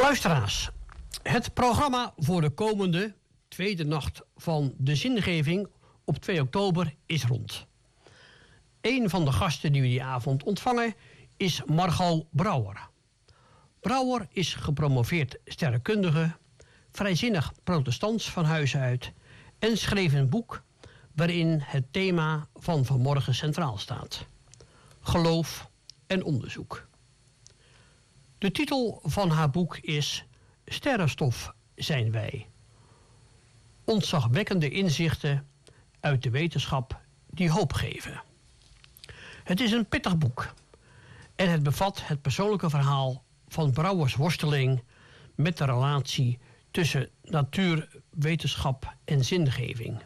Luisteraars, het programma voor de komende tweede nacht van de zingeving op 2 oktober is rond. Een van de gasten die we die avond ontvangen is Margot Brouwer. Brouwer is gepromoveerd sterrenkundige, vrijzinnig protestants van huis uit en schreef een boek waarin het thema van vanmorgen centraal staat: geloof en onderzoek. De titel van haar boek is Sterrenstof zijn wij. Ontzagwekkende inzichten uit de wetenschap die hoop geven. Het is een pittig boek en het bevat het persoonlijke verhaal van Brouwers worsteling met de relatie tussen natuur, wetenschap en zingeving.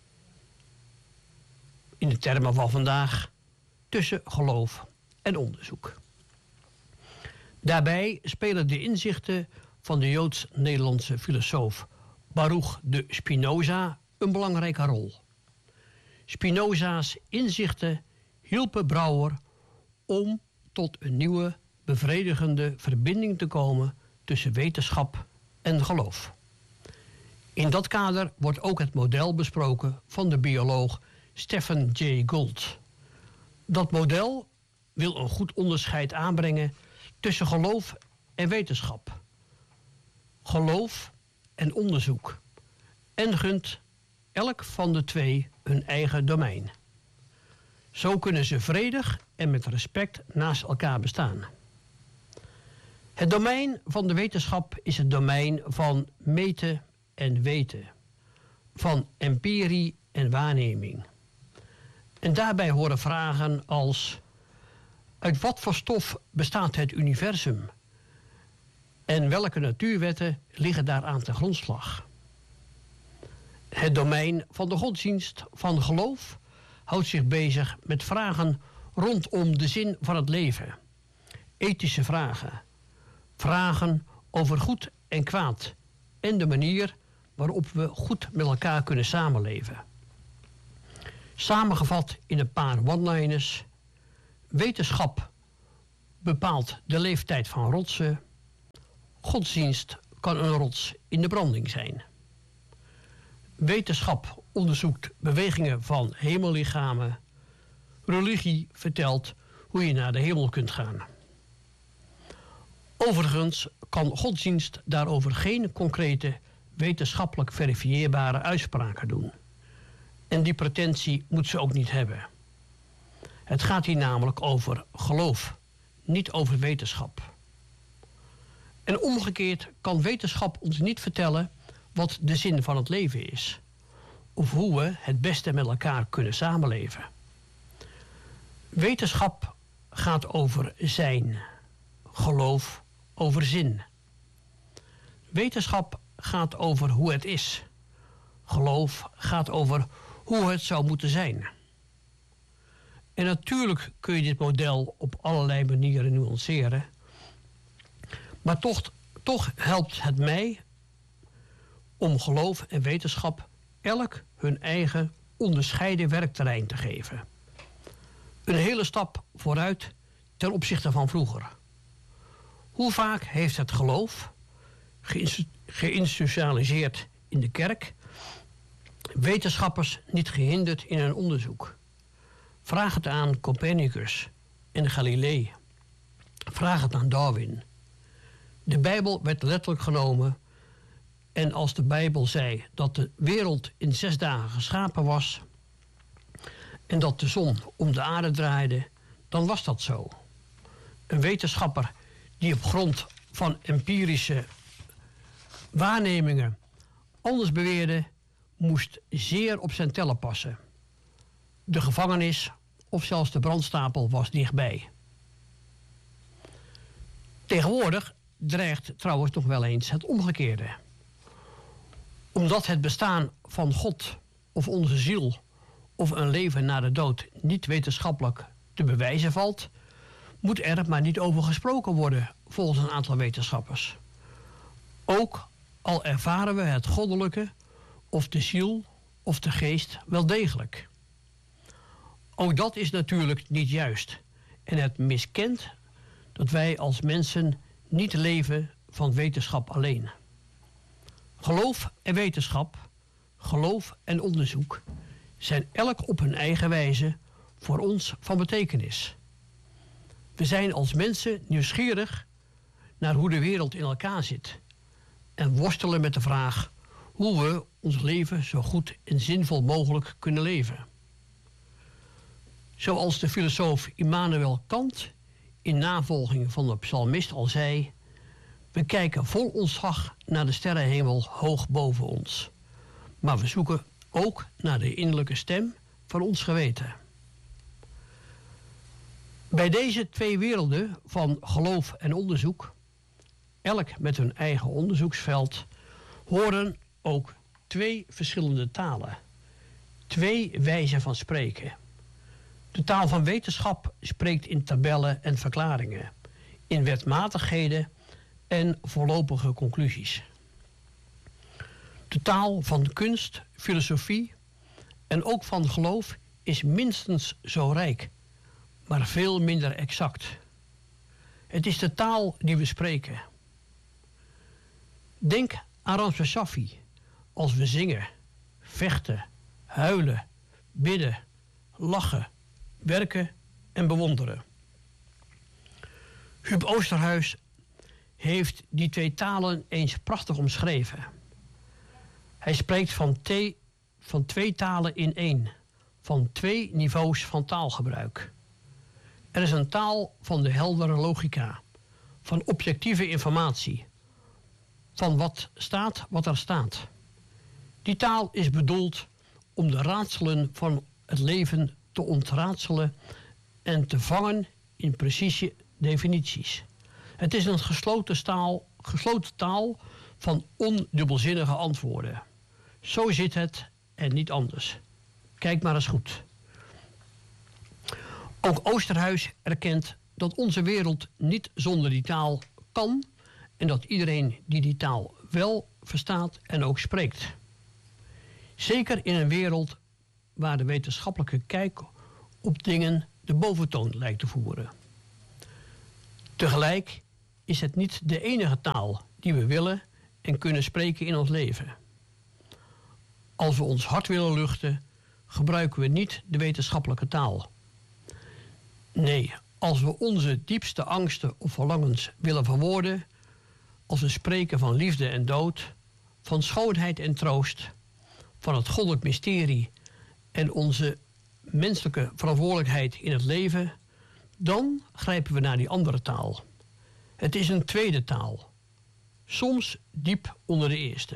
In de termen van vandaag tussen geloof en onderzoek. Daarbij spelen de inzichten van de Joods-Nederlandse filosoof Baruch de Spinoza een belangrijke rol. Spinoza's inzichten hielpen Brouwer om tot een nieuwe, bevredigende verbinding te komen tussen wetenschap en geloof. In dat kader wordt ook het model besproken van de bioloog Stephen Jay Gould. Dat model wil een goed onderscheid aanbrengen tussen geloof en wetenschap, geloof en onderzoek, en gunt elk van de twee hun eigen domein. Zo kunnen ze vredig en met respect naast elkaar bestaan. Het domein van de wetenschap is het domein van meten en weten, van empirie en waarneming. En daarbij horen vragen als: uit wat voor stof bestaat het universum? En welke natuurwetten liggen daaraan ten grondslag? Het domein van de godsdienst van geloof houdt zich bezig met vragen rondom de zin van het leven. Ethische vragen. Vragen over goed en kwaad en de manier waarop we goed met elkaar kunnen samenleven. Samengevat in een paar one-liners: wetenschap bepaalt de leeftijd van rotsen. Godsdienst kan een rots in de branding zijn. Wetenschap onderzoekt bewegingen van hemellichamen. Religie vertelt hoe je naar de hemel kunt gaan. Overigens kan godsdienst daarover geen concrete, wetenschappelijk verifieerbare uitspraken doen. En die pretentie moet ze ook niet hebben. Het gaat hier namelijk over geloof, niet over wetenschap. En omgekeerd kan wetenschap ons niet vertellen wat de zin van het leven is, of hoe we het beste met elkaar kunnen samenleven. Wetenschap gaat over zijn, geloof over zin. Wetenschap gaat over hoe het is. Geloof gaat over hoe het zou moeten zijn. En natuurlijk kun je dit model op allerlei manieren nuanceren. Maar toch helpt het mij om geloof en wetenschap elk hun eigen onderscheiden werkterrein te geven. Een hele stap vooruit ten opzichte van vroeger. Hoe vaak heeft het geloof, geïnstitutionaliseerd in de kerk, wetenschappers niet gehinderd in hun onderzoek? Vraag het aan Copernicus en Galilei. Vraag het aan Darwin. De Bijbel werd letterlijk genomen. En als de Bijbel zei dat de wereld in 6 dagen geschapen was en dat de zon om de aarde draaide, dan was dat zo. Een wetenschapper die op grond van empirische waarnemingen anders beweerde, moest zeer op zijn tellen passen. De gevangenis of zelfs de brandstapel was dichtbij. Tegenwoordig dreigt trouwens nog wel eens het omgekeerde. Omdat het bestaan van God of onze ziel of een leven na de dood niet wetenschappelijk te bewijzen valt, moet er maar niet over gesproken worden volgens een aantal wetenschappers. Ook al ervaren we het goddelijke of de ziel of de geest wel degelijk. Ook dat is natuurlijk niet juist en het miskent dat wij als mensen niet leven van wetenschap alleen. Geloof en wetenschap, geloof en onderzoek zijn elk op hun eigen wijze voor ons van betekenis. We zijn als mensen nieuwsgierig naar hoe de wereld in elkaar zit en worstelen met de vraag hoe we ons leven zo goed en zinvol mogelijk kunnen leven. Zoals de filosoof Immanuel Kant in navolging van de psalmist al zei: we kijken vol ontzag naar de sterrenhemel hoog boven ons, maar we zoeken ook naar de innerlijke stem van ons geweten. Bij deze twee werelden van geloof en onderzoek, elk met hun eigen onderzoeksveld, horen ook twee verschillende talen, twee wijzen van spreken. De taal van wetenschap spreekt in tabellen en verklaringen, in wetmatigheden en voorlopige conclusies. De taal van kunst, filosofie en ook van geloof is minstens zo rijk, maar veel minder exact. Het is de taal die we spreken. Denk aan Ramses Shaffi als we zingen, vechten, huilen, bidden, lachen, werken en bewonderen. Huub Oosterhuis heeft die twee talen eens prachtig omschreven. Hij spreekt van twee talen in één, van twee niveaus van taalgebruik. Er is een taal van de heldere logica, van objectieve informatie, van wat er staat. Die taal is bedoeld om de raadselen van het leven te ontraadselen en te vangen in precieze definities. Het is een gesloten taal van ondubbelzinnige antwoorden. Zo zit het en niet anders. Kijk maar eens goed. Ook Oosterhuis erkent dat onze wereld niet zonder die taal kan en dat iedereen die taal wel verstaat en ook spreekt. Zeker in een wereld waar de wetenschappelijke kijk op dingen de boventoon lijkt te voeren. Tegelijk is het niet de enige taal die we willen en kunnen spreken in ons leven. Als we ons hart willen luchten, gebruiken we niet de wetenschappelijke taal. Nee, als we onze diepste angsten of verlangens willen verwoorden, als we spreken van liefde en dood, van schoonheid en troost, van het goddelijk mysterie en onze menselijke verantwoordelijkheid in het leven, dan grijpen we naar die andere taal. Het is een tweede taal, soms diep onder de eerste.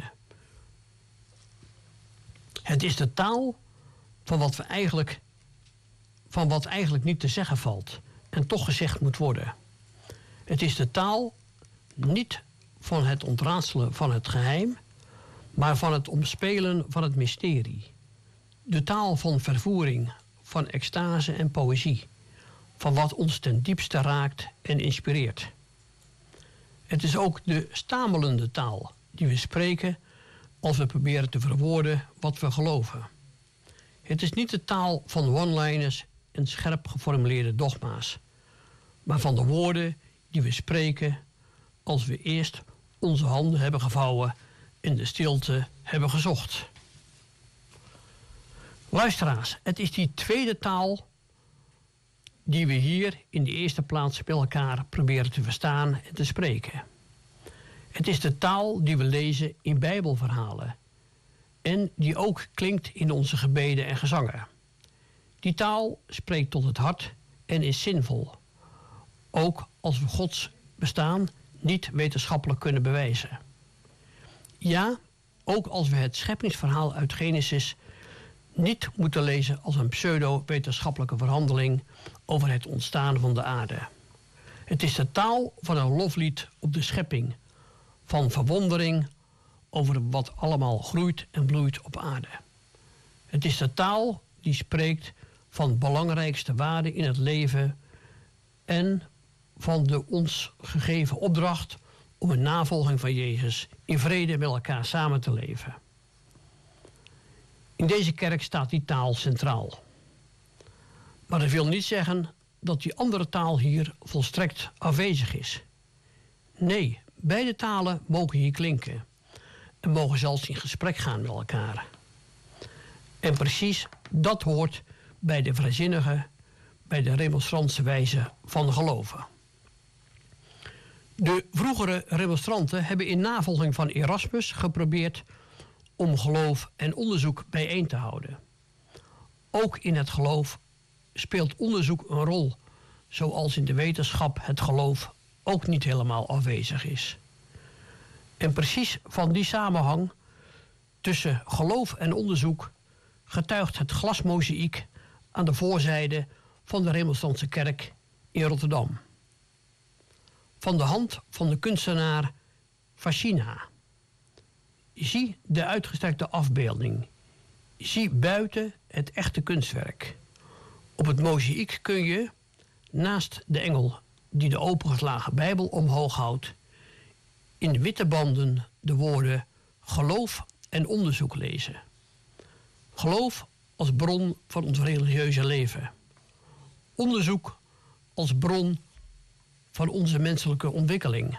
Het is de taal van wat eigenlijk niet te zeggen valt en toch gezegd moet worden. Het is de taal niet van het ontraadselen van het geheim, maar van het omspelen van het mysterie. De taal van vervoering, van extase en poëzie, van wat ons ten diepste raakt en inspireert. Het is ook de stamelende taal die we spreken als we proberen te verwoorden wat we geloven. Het is niet de taal van one-liners en scherp geformuleerde dogma's, maar van de woorden die we spreken als we eerst onze handen hebben gevouwen en de stilte hebben gezocht. Luisteraars, het is die tweede taal die we hier in de eerste plaats bij elkaar proberen te verstaan en te spreken. Het is de taal die we lezen in Bijbelverhalen en die ook klinkt in onze gebeden en gezangen. Die taal spreekt tot het hart en is zinvol, ook als we Gods bestaan niet wetenschappelijk kunnen bewijzen. Ja, ook als we het scheppingsverhaal uit Genesis niet moeten lezen als een pseudo-wetenschappelijke verhandeling over het ontstaan van de aarde. Het is de taal van een loflied op de schepping, van verwondering over wat allemaal groeit en bloeit op aarde. Het is de taal die spreekt van de belangrijkste waarden in het leven en van de ons gegeven opdracht om een navolging van Jezus in vrede met elkaar samen te leven. In deze kerk staat die taal centraal. Maar dat wil niet zeggen dat die andere taal hier volstrekt afwezig is. Nee, Beide talen mogen hier klinken en mogen zelfs in gesprek gaan met elkaar. En precies dat hoort bij de vrijzinnige, bij de remonstrantse wijze van geloven. De vroegere remonstranten hebben in navolging van Erasmus geprobeerd om geloof en onderzoek bijeen te houden. Ook in het geloof speelt onderzoek een rol, zoals in de wetenschap het geloof ook niet helemaal afwezig is. En precies van die samenhang tussen geloof en onderzoek getuigt het glasmozaïek aan de voorzijde van de Remonstrantse kerk in Rotterdam. Van de hand van de kunstenaar Fascina. Zie de uitgestrekte afbeelding. Zie buiten het echte kunstwerk. Op het mozaïek kun je, naast de engel die de opengeslagen Bijbel omhoog houdt, in witte banden de woorden geloof en onderzoek lezen. Geloof als bron van ons religieuze leven. Onderzoek als bron van onze menselijke ontwikkeling.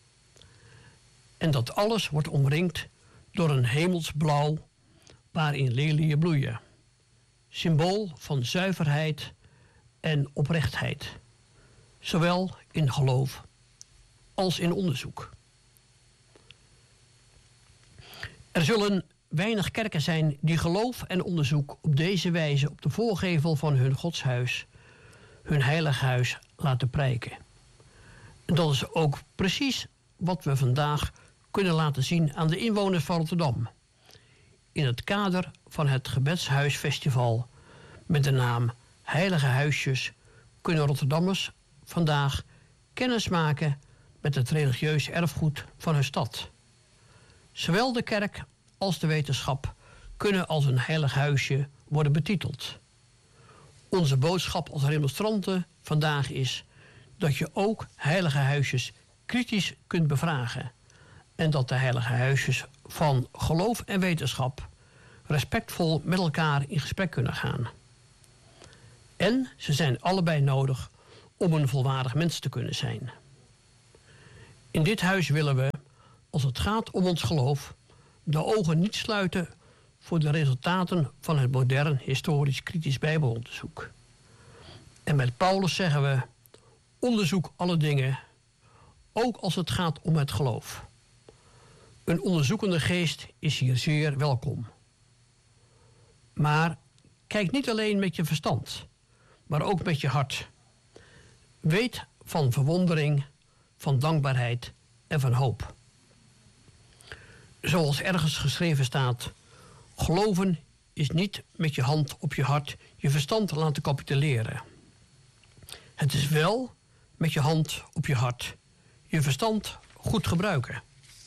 En dat alles wordt omringd door een hemelsblauw waarin leliën bloeien. Symbool van zuiverheid en oprechtheid. Zowel in geloof als in onderzoek. Er zullen weinig kerken zijn die geloof en onderzoek op deze wijze op de voorgevel van hun godshuis, hun heilig huis, laten prijken. En dat is ook precies wat we vandaag kunnen laten zien aan de inwoners van Rotterdam. In het kader van het Gebedshuisfestival met de naam Heilige Huisjes kunnen Rotterdammers vandaag kennis maken met het religieus erfgoed van hun stad. Zowel de kerk als de wetenschap kunnen als een heilig huisje worden betiteld. Onze boodschap als remonstranten vandaag is dat je ook heilige huisjes kritisch kunt bevragen en dat de heilige huisjes van geloof en wetenschap respectvol met elkaar in gesprek kunnen gaan. En ze zijn allebei nodig om een volwaardig mens te kunnen zijn. In dit huis willen we, als het gaat om ons geloof, de ogen niet sluiten voor de resultaten van het modern historisch kritisch bijbelonderzoek. En met Paulus zeggen we, onderzoek alle dingen, ook als het gaat om het geloof. Een onderzoekende geest is hier zeer welkom. Maar kijk niet alleen met je verstand, maar ook met je hart. Weet van verwondering, van dankbaarheid en van hoop. Zoals ergens geschreven staat, geloven is niet met je hand op je hart je verstand laten capituleren. Het is wel met je hand op je hart je verstand goed gebruiken.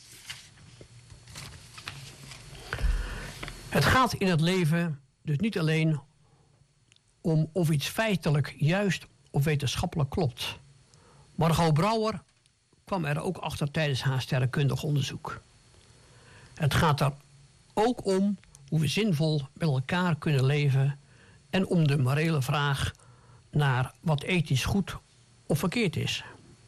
Het gaat in het leven dus niet alleen om of iets feitelijk juist of wetenschappelijk klopt. Margot Brouwer kwam er ook achter tijdens haar sterrenkundig onderzoek. Het gaat er ook om hoe we zinvol met elkaar kunnen leven en om de morele vraag naar wat ethisch goed of verkeerd is.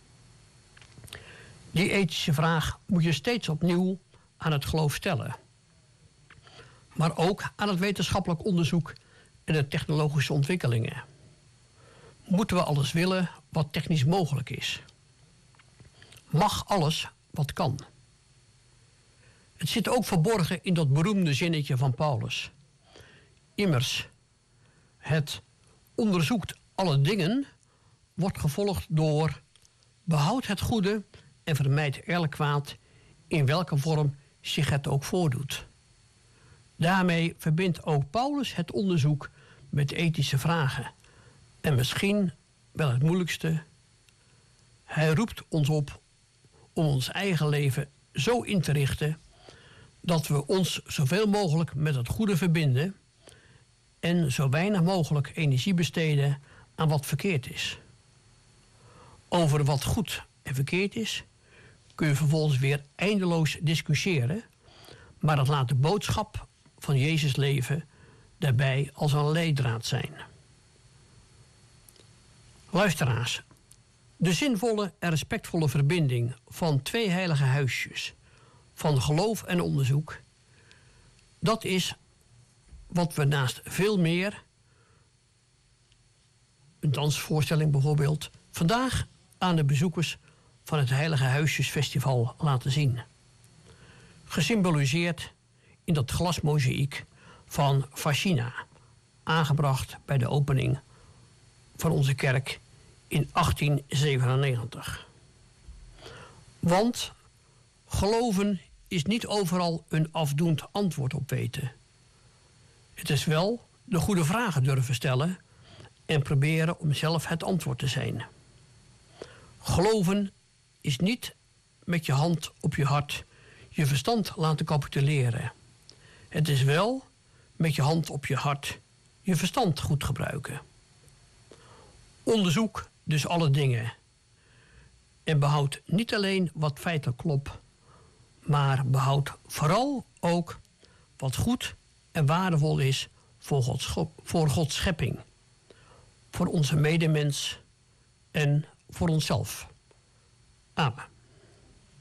Die ethische vraag moet je steeds opnieuw aan het geloof stellen. Maar ook aan het wetenschappelijk onderzoek en de technologische ontwikkelingen. Moeten we alles willen wat technisch mogelijk is? Mag alles wat kan? Het zit ook verborgen in dat beroemde zinnetje van Paulus. Immers, het onderzoekt alle dingen wordt gevolgd door behoud het goede en vermijd elk kwaad in welke vorm zich het ook voordoet. Daarmee verbindt ook Paulus het onderzoek met ethische vragen. En misschien wel het moeilijkste. Hij roept ons op om ons eigen leven zo in te richten dat we ons zoveel mogelijk met het goede verbinden en zo weinig mogelijk energie besteden aan wat verkeerd is. Over wat goed en verkeerd is kun je vervolgens weer eindeloos discussiëren, maar dat laat de boodschap van Jezus leven daarbij als een leidraad zijn. Luisteraars, De zinvolle en respectvolle verbinding van twee heilige huisjes, van geloof en onderzoek, dat is wat we naast veel meer, een dansvoorstelling bijvoorbeeld, vandaag aan de bezoekers van het Heilige Huisjesfestival laten zien. Gesymboliseerd in dat glasmozaïek van Fascina, aangebracht bij de opening van onze kerk in 1897. Want geloven is niet overal een afdoend antwoord op weten. Het is wel de goede vragen durven stellen en proberen om zelf het antwoord te zijn. Geloven is niet met je hand op je hart je verstand laten capituleren. Het is wel met je hand op je hart je verstand goed gebruiken. Onderzoek dus alle dingen. En behoud niet alleen wat feitelijk klopt, maar behoud vooral ook wat goed en waardevol is voor Gods schepping, voor onze medemens en voor onszelf. Amen.